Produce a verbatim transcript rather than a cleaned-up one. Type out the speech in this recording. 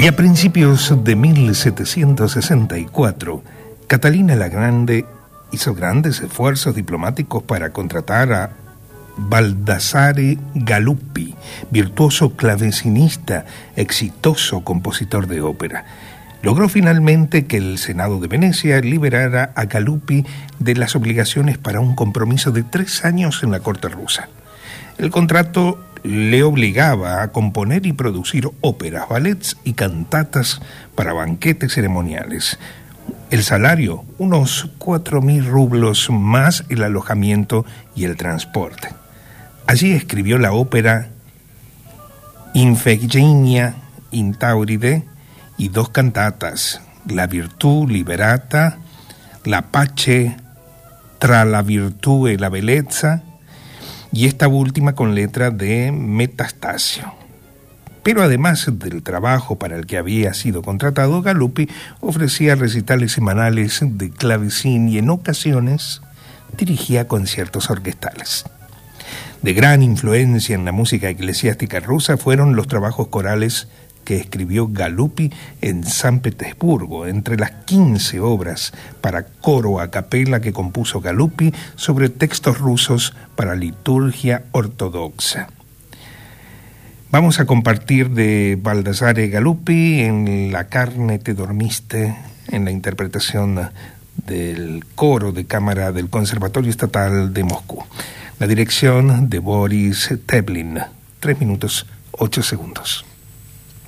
Y a principios de mil setecientos sesenta y cuatro, Catalina la Grande hizo grandes esfuerzos diplomáticos para contratar a Baldassare Galuppi, virtuoso clavecinista, exitoso compositor de ópera. Logró finalmente que el Senado de Venecia liberara a Galuppi de las obligaciones para un compromiso de tres años en la corte rusa. El contrato le obligaba a componer y producir óperas, ballets y cantatas para banquetes ceremoniales. El salario, unos cuatro mil rublos más el alojamiento y el transporte. Allí escribió la ópera Infegenia in Tauride y dos cantatas, La Virtù Liberata, La Pace tra la Virtù e la Bellezza, y esta última con letra de Metastasio. Pero además del trabajo para el que había sido contratado, Galuppi ofrecía recitales semanales de clavecín y en ocasiones dirigía conciertos orquestales. De gran influencia en la música eclesiástica rusa fueron los trabajos corales que escribió Galuppi en San Petersburgo, entre las quince obras para coro a capela que compuso Galuppi sobre textos rusos para liturgia ortodoxa. Vamos a compartir de Baldassare Galuppi en La carne te dormiste, en la interpretación del coro de cámara del Conservatorio Estatal de Moscú. La dirección de Boris Teblin. Tres minutos, ocho segundos.